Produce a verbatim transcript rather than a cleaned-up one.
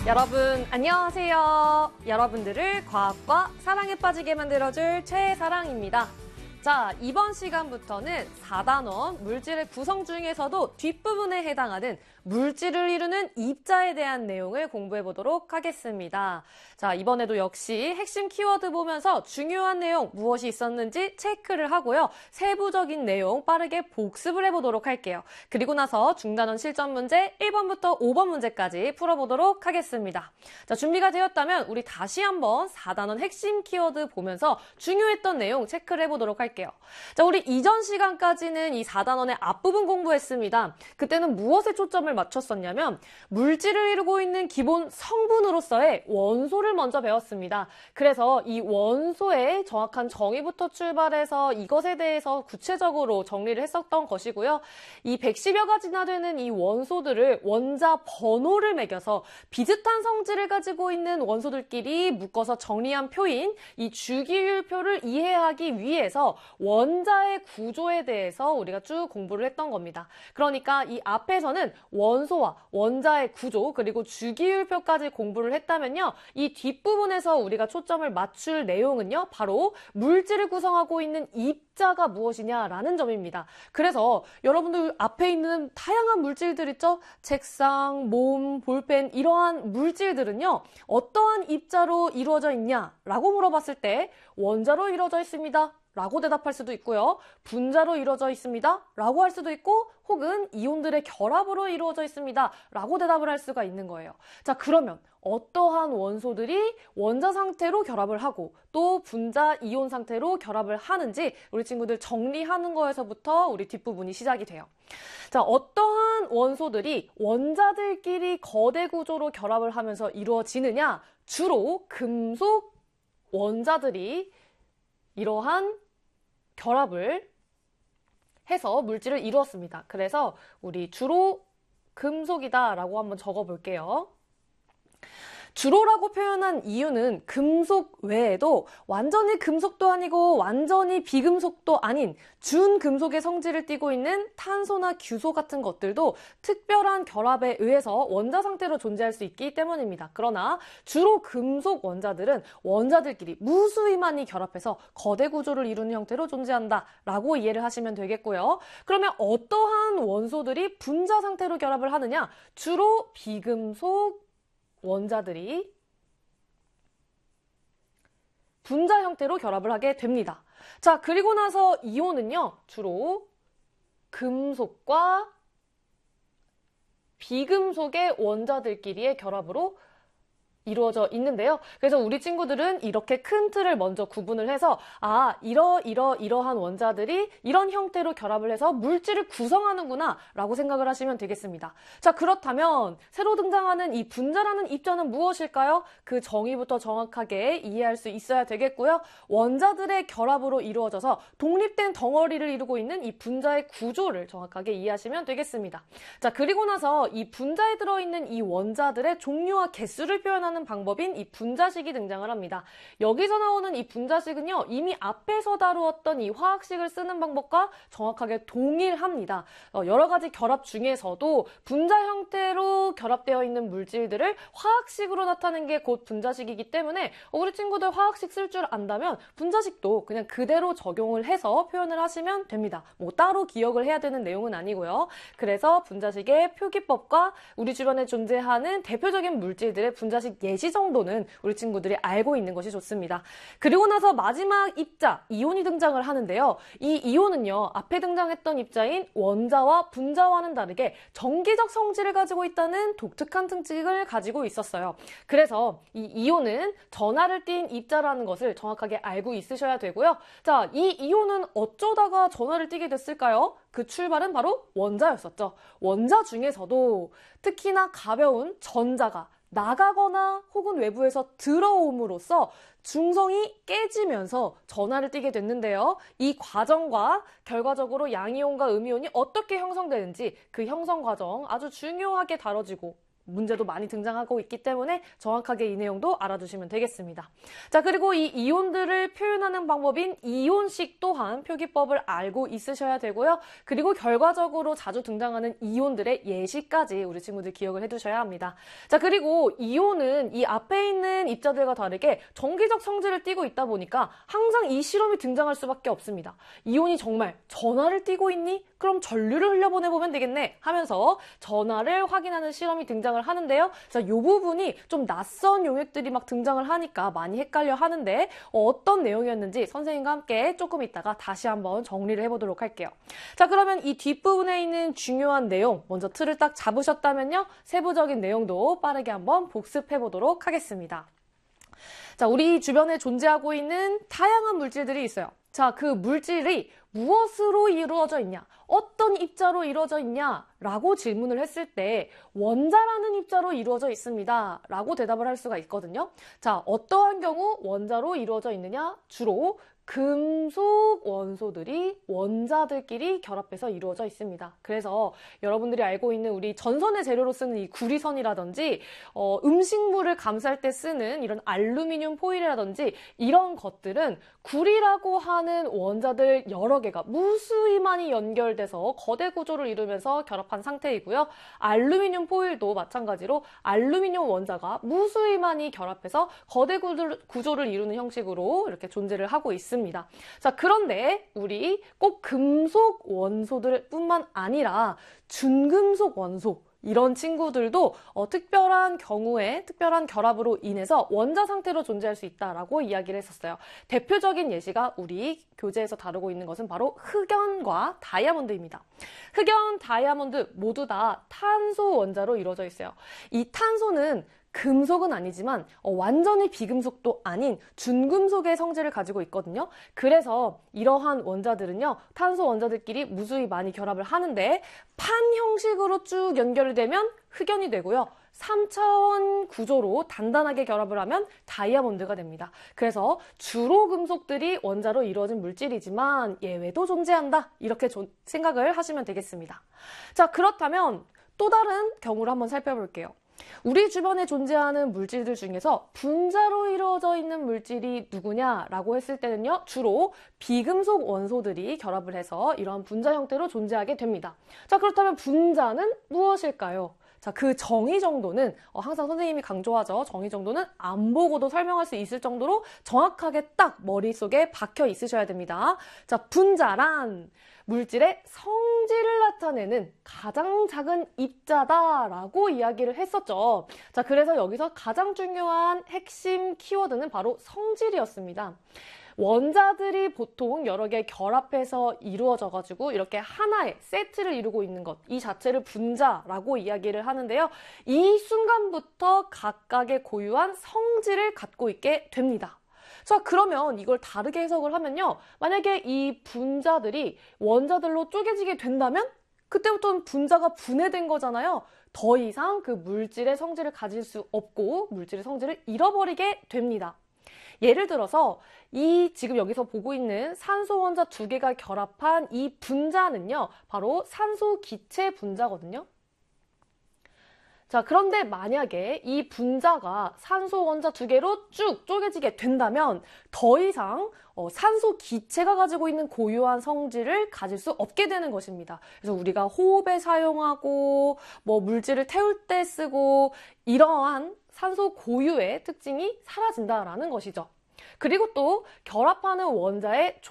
여러분 안녕하세요. 여러분들을 과학과 사랑에 빠지게 만들어줄 최사랑입니다. 자, 이번 시간부터는 사 단원 물질의 구성 중에서도 뒷부분에 해당하는 물질을 이루는 입자에 대한 내용을 공부해 보도록 하겠습니다. 자, 이번에도 역시 핵심 키워드 보면서 중요한 내용 무엇이 있었는지 체크를 하고요. 세부적인 내용 빠르게 복습을 해보도록 할게요. 그리고 나서 중단원 실전 문제 일 번부터 오 번 문제까지 풀어보도록 하겠습니다. 자, 준비가 되었다면 우리 다시 한번 사 단원 핵심 키워드 보면서 중요했던 내용 체크를 해보도록 할게요. 자, 우리 이전 시간까지는 이 사 단원의 앞부분 공부했습니다. 그때는 무엇에 초점을 맞췄었냐면 물질을 이루고 있는 기본 성분으로서의 원소를 먼저 배웠습니다. 그래서 이 원소의 정확한 정의부터 출발해서 이것에 대해서 구체적으로 정리를 했었던 것이고요. 이 백십여 가지나 되는 이 원소들을 원자 번호를 매겨서 비슷한 성질을 가지고 있는 원소들끼리 묶어서 정리한 표인 이 주기율표를 이해하기 위해서 원자의 구조에 대해서 우리가 쭉 공부를 했던 겁니다. 그러니까 이 앞에서는 원소와 원자의 구조 그리고 주기율표까지 공부를 했다면요. 이 뒷부분에서 우리가 초점을 맞출 내용은요. 바로 물질을 구성하고 있는 입자가 무엇이냐라는 점입니다. 그래서 여러분들 앞에 있는 다양한 물질들 있죠? 책상, 몸, 볼펜 이러한 물질들은요. 어떠한 입자로 이루어져 있냐라고 물어봤을 때 원자로 이루어져 있습니다. 라고 대답할 수도 있고요. 분자로 이루어져 있습니다. 라고 할 수도 있고 혹은 이온들의 결합으로 이루어져 있습니다. 라고 대답을 할 수가 있는 거예요. 자, 그러면 어떠한 원소들이 원자 상태로 결합을 하고 또 분자 이온 상태로 결합을 하는지 우리 친구들 정리하는 거에서부터 우리 뒷부분이 시작이 돼요. 자, 어떠한 원소들이 원자들끼리 거대 구조로 결합을 하면서 이루어지느냐? 주로 금속 원자들이 이러한 결합을 해서 물질을 이루었습니다. 그래서 우리 주로 금속이다라고 한번 적어볼게요. 주로라고 표현한 이유는 금속 외에도 완전히 금속도 아니고 완전히 비금속도 아닌 준금속의 성질을 띠고 있는 탄소나 규소 같은 것들도 특별한 결합에 의해서 원자 상태로 존재할 수 있기 때문입니다. 그러나 주로 금속 원자들은 원자들끼리 무수히 많이 결합해서 거대 구조를 이루는 형태로 존재한다라고 이해를 하시면 되겠고요. 그러면 어떠한 원소들이 분자 상태로 결합을 하느냐? 주로 비금속 원자들이 분자 형태로 결합을 하게 됩니다. 자, 그리고 나서 이온은요, 주로 금속과 비금속의 원자들끼리의 결합으로 이루어져 있는데요. 그래서 우리 친구들은 이렇게 큰 틀을 먼저 구분을 해서 아, 이러 이러 이러한 원자들이 이런 형태로 결합을 해서 물질을 구성하는구나 라고 생각을 하시면 되겠습니다. 자, 그렇다면 새로 등장하는 이 분자라는 입자는 무엇일까요? 그 정의부터 정확하게 이해할 수 있어야 되겠고요. 원자들의 결합으로 이루어져서 독립된 덩어리를 이루고 있는 이 분자의 구조를 정확하게 이해하시면 되겠습니다. 자, 그리고 나서 이 분자에 들어있는 이 원자들의 종류와 개수를 표현하는 방법인 이 분자식이 등장을 합니다. 여기서 나오는 이 분자식은요, 이미 앞에서 다루었던 이 화학식을 쓰는 방법과 정확하게 동일합니다. 어, 여러 가지 결합 중에서도 분자 형태로 결합되어 있는 물질들을 화학식으로 나타내는 게 곧 분자식이기 때문에 우리 친구들 화학식 쓸 줄 안다면 분자식도 그냥 그대로 적용을 해서 표현을 하시면 됩니다. 뭐 따로 기억을 해야 되는 내용은 아니고요. 그래서 분자식의 표기법과 우리 주변에 존재하는 대표적인 물질들의 분자식 예시 정도는 우리 친구들이 알고 있는 것이 좋습니다. 그리고 나서 마지막 입자, 이온이 등장을 하는데요. 이 이온은요, 앞에 등장했던 입자인 원자와 분자와는 다르게 정기적 성질을 가지고 있다는 독특한 특징을 가지고 있었어요. 그래서 이 이온은 전하를 띤 입자라는 것을 정확하게 알고 있으셔야 되고요. 자, 이 이온은 어쩌다가 전하를 띠게 됐을까요? 그 출발은 바로 원자였었죠. 원자 중에서도 특히나 가벼운 전자가 나가거나 혹은 외부에서 들어옴으로써 중성이 깨지면서 전하를 띠게 됐는데요. 이 과정과 결과적으로 양이온과 음이온이 어떻게 형성되는지 그 형성 과정 아주 중요하게 다뤄지고 문제도 많이 등장하고 있기 때문에 정확하게 이 내용도 알아두시면 되겠습니다. 자, 그리고 이 이온들을 표현하는 방법인 이온식 또한 표기법을 알고 있으셔야 되고요. 그리고 결과적으로 자주 등장하는 이온들의 예시까지 우리 친구들 기억을 해두셔야 합니다. 자, 그리고 이온은 이 앞에 있는 입자들과 다르게 정기적 성질을 띠고 있다 보니까 항상 이 실험이 등장할 수밖에 없습니다. 이온이 정말 전하를 띠고 있니? 그럼 전류를 흘려보내보면 되겠네 하면서 전하를 확인하는 실험이 등장을 하는데요. 자, 이 부분이 좀 낯선 용액들이 막 등장을 하니까 많이 헷갈려 하는데 어떤 내용이었는지 선생님과 함께 조금 있다가 다시 한번 정리를 해보도록 할게요. 자, 그러면 이 뒷부분에 있는 중요한 내용 먼저 틀을 딱 잡으셨다면요. 세부적인 내용도 빠르게 한번 복습해보도록 하겠습니다. 자, 우리 주변에 존재하고 있는 다양한 물질들이 있어요. 자, 그 물질이 무엇으로 이루어져 있냐? 어떤 입자로 이루어져 있냐? 라고 질문을 했을 때 원자라는 입자로 이루어져 있습니다. 라고 대답을 할 수가 있거든요. 자, 어떠한 경우 원자로 이루어져 있느냐? 주로 금속 원소들이 원자들끼리 결합해서 이루어져 있습니다. 그래서 여러분들이 알고 있는 우리 전선의 재료로 쓰는 이 구리선이라든지 어, 음식물을 감쌀 때 쓰는 이런 알루미늄 포일이라든지 이런 것들은 구리라고 하는 원자들 여러 개가 무수히 많이 연결돼서 거대 구조를 이루면서 결합한 상태이고요. 알루미늄 포일도 마찬가지로 알루미늄 원자가 무수히 많이 결합해서 거대 구조를 이루는 형식으로 이렇게 존재를 하고 있습니다. 자, 그런데 우리 꼭 금속 원소들 뿐만 아니라 준금속 원소 이런 친구들도 어, 특별한 경우에 특별한 결합으로 인해서 원자 상태로 존재할 수 있다라고 이야기를 했었어요. 대표적인 예시가 우리 교재에서 다루고 있는 것은 바로 흑연과 다이아몬드입니다. 흑연, 다이아몬드 모두 다 탄소 원자로 이루어져 있어요. 이 탄소는 금속은 아니지만 어, 완전히 비금속도 아닌 준금속의 성질을 가지고 있거든요. 그래서 이러한 원자들은요, 탄소 원자들끼리 무수히 많이 결합을 하는데 판 형식으로 쭉 연결이 되면 흑연이 되고요. 삼 차원 구조로 단단하게 결합을 하면 다이아몬드가 됩니다. 그래서 주로 금속들이 원자로 이루어진 물질이지만 예외도 존재한다. 이렇게 조, 생각을 하시면 되겠습니다. 자, 그렇다면 또 다른 경우를 한번 살펴볼게요. 우리 주변에 존재하는 물질들 중에서 분자로 이루어져 있는 물질이 누구냐라고 했을 때는요, 주로 비금속 원소들이 결합을 해서 이러한 분자 형태로 존재하게 됩니다. 자, 그렇다면 분자는 무엇일까요? 자, 그 정의 정도는 어, 항상 선생님이 강조하죠. 정의 정도는 안 보고도 설명할 수 있을 정도로 정확하게 딱 머릿속에 박혀 있으셔야 됩니다. 자, 분자란 물질의 성질을 나타내는 가장 작은 입자다라고 이야기를 했었죠. 자, 그래서 여기서 가장 중요한 핵심 키워드는 바로 성질이었습니다. 원자들이 보통 여러 개 결합해서 이루어져가지고 이렇게 하나의 세트를 이루고 있는 것, 이 자체를 분자라고 이야기를 하는데요. 이 순간부터 각각의 고유한 성질을 갖고 있게 됩니다. 자, 그러면 이걸 다르게 해석을 하면요. 만약에 이 분자들이 원자들로 쪼개지게 된다면 그때부터는 분자가 분해된 거잖아요. 더 이상 그 물질의 성질을 가질 수 없고 물질의 성질을 잃어버리게 됩니다. 예를 들어서 이 지금 여기서 보고 있는 산소 원자 두 개가 결합한 이 분자는요, 바로 산소 기체 분자거든요. 자, 그런데 만약에 이 분자가 산소 원자 두 개로 쭉 쪼개지게 된다면 더 이상 어, 산소 기체가 가지고 있는 고유한 성질을 가질 수 없게 되는 것입니다. 그래서 우리가 호흡에 사용하고 뭐 물질을 태울 때 쓰고 이러한 산소 고유의 특징이 사라진다라는 것이죠. 그리고 또 결합하는 원자의